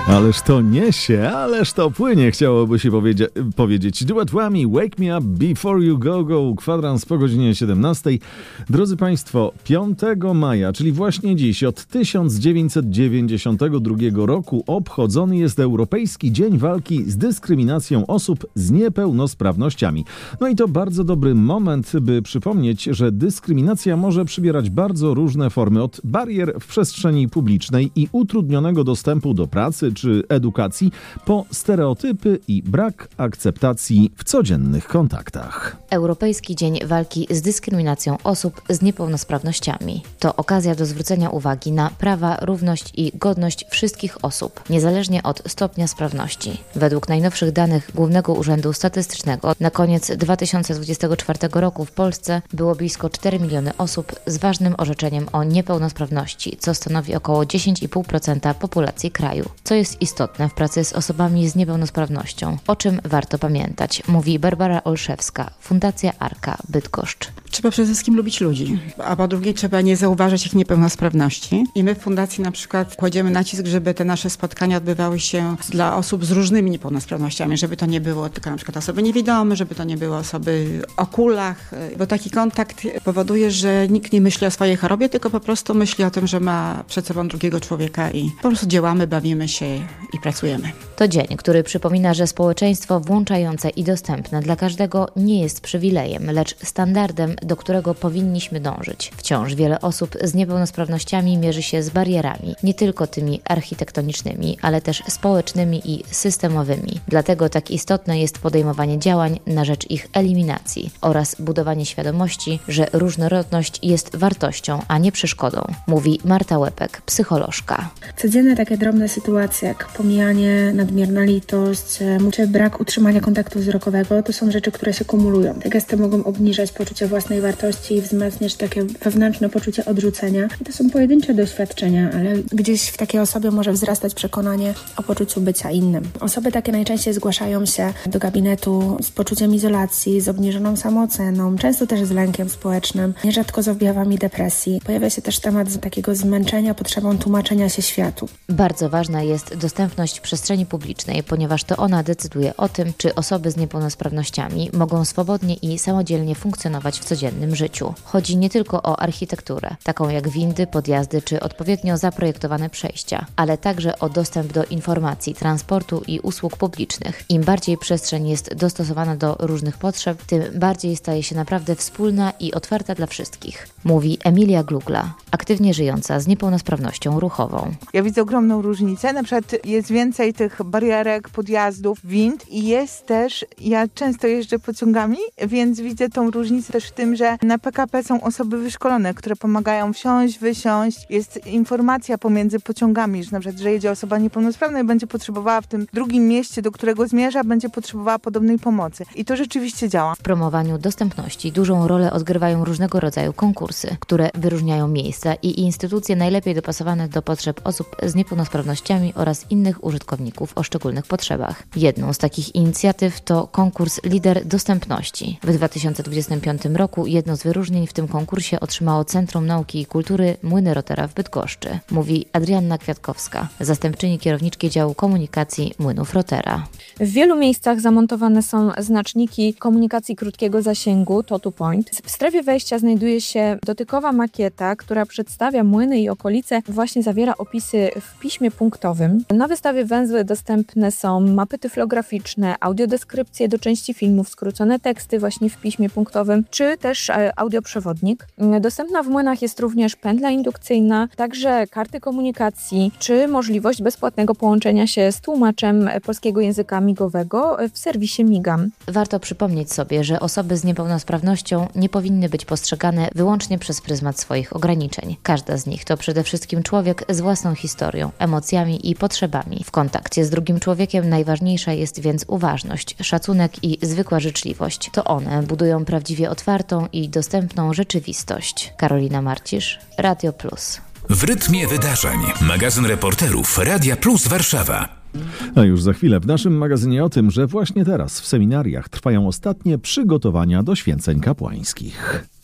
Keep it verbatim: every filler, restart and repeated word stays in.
Ależ to niesie, ależ to płynie, chciałoby się powiedzia- powiedzieć. Duet Whammy, Wake Me Up Before You Go Go, kwadrans po godzinie siedemnastej. Drodzy Państwo, piątego maja, czyli właśnie dziś, od tysiąc dziewięćset dziewięćdziesiątego drugiego roku obchodzony jest Europejski Dzień Walki z Dyskryminacją Osób z Niepełnosprawnościami. No i to bardzo dobry moment, by przypomnieć, że dyskryminacja może przybierać bardzo różne formy, od barier w przestrzeni publicznej i utrudnionego dostępu do pracy czy edukacji, po stereotypy i brak akceptacji w codziennych kontaktach. Europejski Dzień Walki z Dyskryminacją Osób z Niepełnosprawnościami to okazja do zwrócenia uwagi na prawa, równość i godność wszystkich osób, niezależnie od stopnia sprawności. Według najnowszych danych Głównego Urzędu Statystycznego na koniec dwa tysiące dwudziestego czwartego roku w Polsce było blisko cztery miliony osób z ważnym orzeczeniem o niepełnosprawności, co stanowi około dziesięć i pół procent populacji kraju. Co jest istotne w pracy z osobami z niepełnosprawnością, o czym warto pamiętać, mówi Barbara Olszewska, Fundacja Arka, Bydgoszcz. Trzeba przede wszystkim lubić ludzi, a po drugie trzeba nie zauważać ich niepełnosprawności. I my w Fundacji na przykład kładziemy nacisk, żeby te nasze spotkania odbywały się dla osób z różnymi niepełnosprawnościami, żeby to nie było tylko na przykład osoby niewidome, żeby to nie były osoby o kulach, bo taki kontakt powoduje, że nikt nie myśli o swojej chorobie, tylko po prostu myśli o tym, że ma przed sobą drugiego człowieka i po prostu działamy, bawimy się i pracujemy. To dzień, który przypomina, że społeczeństwo włączające i dostępne dla każdego nie jest przywilejem, lecz standardem, do którego powinniśmy dążyć. Wciąż wiele osób z niepełnosprawnościami mierzy się z barierami, nie tylko tymi architektonicznymi, ale też społecznymi i systemowymi. Dlatego tak istotne jest podejmowanie działań na rzecz ich eliminacji oraz budowanie świadomości, że różnorodność jest wartością, a nie przeszkodą, mówi Marta Łepek, psycholożka. Codzienne takie drobne sytuacje, jak pomijanie, nadmierna litość, czy brak utrzymania kontaktu wzrokowego, to są rzeczy, które się kumulują. Te gesty mogą obniżać poczucie własnej wartości i wzmacniać takie wewnętrzne poczucie odrzucenia. I to są pojedyncze doświadczenia, ale gdzieś w takiej osobie może wzrastać przekonanie o poczuciu bycia innym. Osoby takie najczęściej zgłaszają się do gabinetu z poczuciem izolacji, z obniżoną samooceną, często też z lękiem społecznym, nierzadko z objawami depresji. Pojawia się też temat takiego zmęczenia potrzebą tłumaczenia się światu. Bardzo ważna jest dostępność przestrzeni publicznej, ponieważ to ona decyduje o tym, czy osoby z niepełnosprawnościami mogą swobodnie i samodzielnie funkcjonować w codziennym życiu. Chodzi nie tylko o architekturę, taką jak windy, podjazdy czy odpowiednio zaprojektowane przejścia, ale także o dostęp do informacji, transportu i usług publicznych. Im bardziej przestrzeń jest dostosowana do różnych potrzeb, tym bardziej staje się naprawdę wspólna i otwarta dla wszystkich, mówi Emilia Glugla, aktywnie żyjąca z niepełnosprawnością ruchową. Ja widzę ogromną różnicę, na przykład jest więcej tych barierek, podjazdów, wind i jest też, ja często jeżdżę pociągami, więc widzę tą różnicę też w tym, że na P K P są osoby wyszkolone, które pomagają wsiąść, wysiąść. Jest informacja pomiędzy pociągami, że na przykład, że jedzie osoba niepełnosprawna i będzie potrzebowała w tym drugim mieście, do którego zmierza, będzie potrzebowała podobnej pomocy. I to rzeczywiście działa. W promowaniu dostępności dużą rolę odgrywają różnego rodzaju konkursy, które wyróżniają miejsca i instytucje najlepiej dopasowane do potrzeb osób z niepełnosprawnościami oraz innych użytkowników o szczególnych potrzebach. Jedną z takich inicjatyw to konkurs Lider Dostępności. W dwa tysiące dwudziestym piątym roku jedno z wyróżnień w tym konkursie otrzymało Centrum Nauki i Kultury Młyny Rotera w Bydgoszczy, mówi Adrianna Kwiatkowska, zastępczyni kierowniczki działu komunikacji Młynów Rotera. W wielu miejscach zamontowane są znaczniki komunikacji krótkiego zasięgu, to to point. W strefie wejścia znajduje się dotykowa makieta, która przedstawia młyny i okolice, właśnie zawiera opisy w piśmie punktowym. Na wystawie węzły dostępne są mapy tyflograficzne, audiodeskrypcje do części filmów, skrócone teksty właśnie w piśmie punktowym, czy też audioprzewodnik. Dostępna w młynach jest również pętla indukcyjna, także karty komunikacji, czy możliwość bezpłatnego połączenia się z tłumaczem polskiego języka migowego w serwisie Migam. Warto przypomnieć sobie, że osoby z niepełnosprawnością nie powinny być postrzegane wyłącznie przez pryzmat swoich ograniczeń. Każda z nich to przede wszystkim człowiek z własną historią, emocjami i potrzebami. W kontakcie z drugim człowiekiem najważniejsza jest więc uważność, szacunek i zwykła życzliwość. To one budują prawdziwie otwartą i dostępną rzeczywistość. Karolina Marcisz, Radio Plus. W rytmie wydarzeń. Magazyn reporterów Radia Plus Warszawa. A już za chwilę w naszym magazynie o tym, że właśnie teraz w seminariach trwają ostatnie przygotowania do święceń kapłańskich.